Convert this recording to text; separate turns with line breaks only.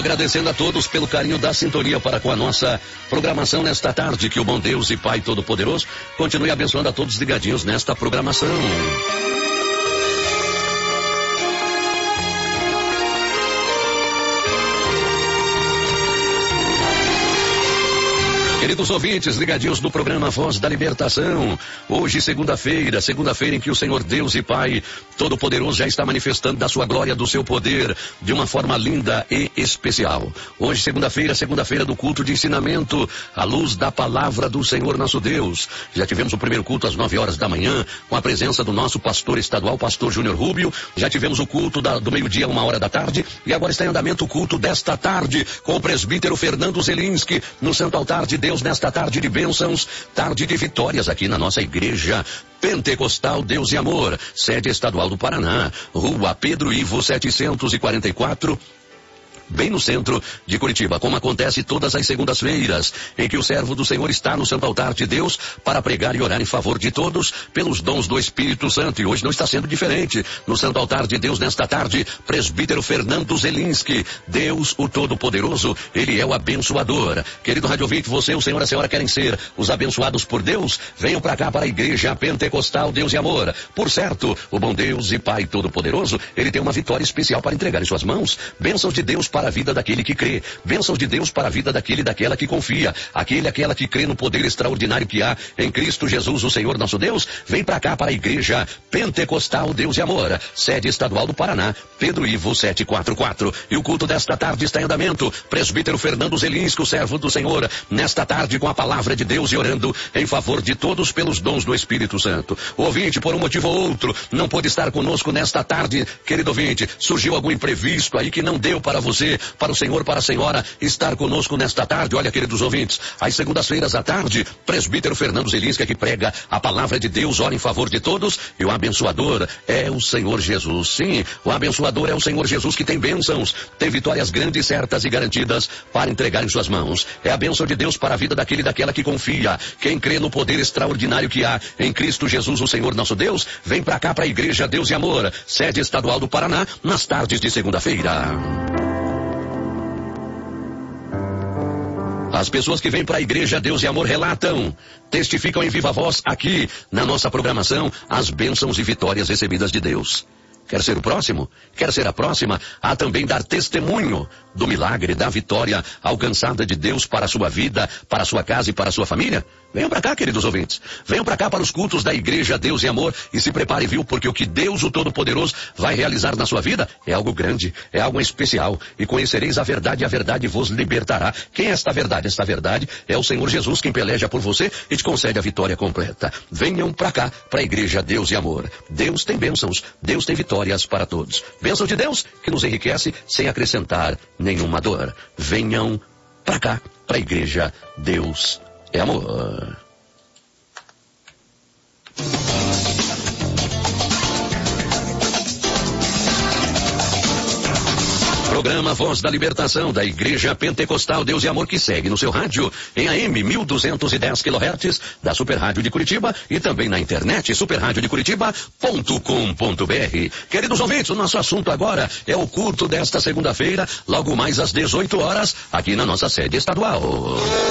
agradecendo a todos pelo carinho da sintonia para com a nossa programação nesta tarde. Que o bom Deus e Pai Todo-Poderoso continue abençoando a todos ligadinhos nesta programação. Queridos ouvintes, ligadinhos no programa Voz da Libertação. Hoje, segunda-feira em que o Senhor Deus e Pai Todo-Poderoso já está manifestando da sua glória, do seu poder, de uma forma linda e especial. Hoje, segunda-feira do culto de ensinamento, à luz da palavra do Senhor nosso Deus. Já tivemos o primeiro culto às 9 horas da manhã, com a presença do nosso pastor estadual, pastor Júnior Rubio. Já tivemos o culto do meio-dia, 1h da tarde, e agora está em andamento o culto desta tarde, com o presbítero Fernando Zelinski, no Santo Altar de Deus, nesta tarde de bênçãos, tarde de vitórias aqui na nossa igreja Pentecostal Deus e Amor, sede estadual do Paraná, Rua Pedro Ivo 744, bem no centro de Curitiba, como acontece todas as segundas-feiras, em que o servo do Senhor está no Santo Altar de Deus para pregar e orar em favor de todos pelos dons do Espírito Santo. E hoje não está sendo diferente. No Santo Altar de Deus, nesta tarde, presbítero Fernando Zelinski, Deus o Todo-Poderoso, ele é o abençoador. Querido rádio ouvinte, você, o senhor e a senhora querem ser os abençoados por Deus? Venham para cá, para a igreja Pentecostal Deus e Amor. Por certo, o bom Deus e Pai Todo-Poderoso, ele tem uma vitória especial para entregar em suas mãos. Bênçãos de Deus para a vida daquele que crê, bênçãos de Deus para a vida daquele e daquela que confia, aquela que crê no poder extraordinário que há em Cristo Jesus, o Senhor nosso Deus. Vem para cá, para a igreja Pentecostal Deus e Amor, sede estadual do Paraná, Pedro Ivo 744. E o culto desta tarde está em andamento. Presbítero Fernando Zelinski, o servo do Senhor, nesta tarde com a palavra de Deus e orando em favor de todos pelos dons do Espírito Santo. O ouvinte, por um motivo ou outro, não pôde estar conosco nesta tarde, querido ouvinte, surgiu algum imprevisto aí que não deu para você, para o senhor, para a senhora estar conosco nesta tarde. Olha, queridos ouvintes, às segundas-feiras à tarde, presbítero Fernando Zelinski, que prega a palavra de Deus, ora em favor de todos, e o abençoador é o Senhor Jesus. Sim, o abençoador é o Senhor Jesus, que tem bênçãos, tem vitórias grandes, certas e garantidas para entregar em suas mãos. É a bênção de Deus para a vida daquele e daquela que confia. Quem crê no poder extraordinário que há em Cristo Jesus, o Senhor nosso Deus, vem para cá, para a igreja Deus e Amor, sede estadual do Paraná, nas tardes de segunda-feira. As pessoas que vêm para a igreja Deus e Amor relatam, testificam em viva voz aqui na nossa programação as bênçãos e vitórias recebidas de Deus. Quer ser o próximo? Quer ser a próxima a também dar testemunho do milagre, da vitória alcançada de Deus para a sua vida, para a sua casa e para a sua família? Venham para cá, queridos ouvintes. Venham para cá, para os cultos da igreja Deus e Amor, e se prepare, viu? Porque o que Deus, o Todo-Poderoso, vai realizar na sua vida é algo grande, é algo especial. E conhecereis a verdade vos libertará. Quem é esta verdade? Esta verdade é o Senhor Jesus, quem peleja por você e te concede a vitória completa. Venham para cá, para a igreja Deus e Amor. Deus tem bênçãos, Deus tem vitórias para todos. Bênção de Deus que nos enriquece sem acrescentar nenhuma dor. Venham para cá, para a igreja Deus é Amor. Programa Voz da Libertação da Igreja Pentecostal Deus e Amor, que segue no seu rádio em AM 1210 kHz da Super Rádio de Curitiba e também na internet superradiodecuritiba.com.br. Queridos ouvintes, o nosso assunto agora é o culto desta segunda-feira, logo mais às 18 horas, aqui na nossa sede estadual.